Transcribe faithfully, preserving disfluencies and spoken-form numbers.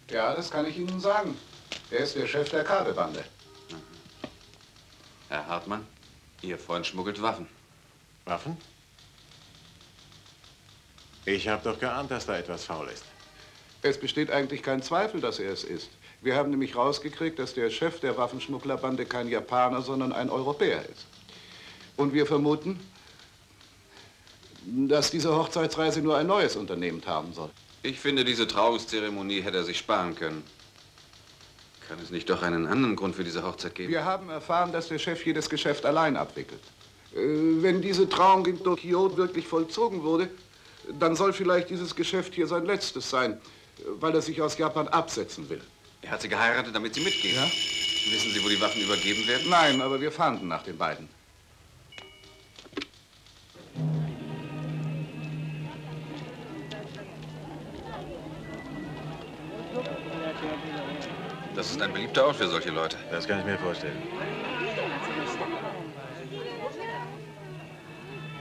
Ja, das kann ich Ihnen sagen. Er ist der Chef der Kabelbande. Herr Hartmann, Ihr Freund schmuggelt Waffen. Waffen? Ich habe doch geahnt, dass da etwas faul ist. Es besteht eigentlich kein Zweifel, dass er es ist. Wir haben nämlich rausgekriegt, dass der Chef der Waffenschmugglerbande kein Japaner, sondern ein Europäer ist. Und wir vermuten, dass diese Hochzeitsreise nur ein neues Unternehmen haben soll. Ich finde, diese Trauungszeremonie hätte er sich sparen können. Kann es nicht doch einen anderen Grund für diese Hochzeit geben? Wir haben erfahren, dass der Chef jedes Geschäft allein abwickelt. Äh, wenn diese Trauung in Tokio wirklich vollzogen wurde, dann soll vielleicht dieses Geschäft hier sein letztes sein, weil er sich aus Japan absetzen will. Er hat sie geheiratet, damit sie mitgehen. Ja? Wissen Sie, wo die Waffen übergeben werden? Nein, aber wir fahnden nach den beiden. Das ist ein beliebter Ort für solche Leute. Das kann ich mir vorstellen.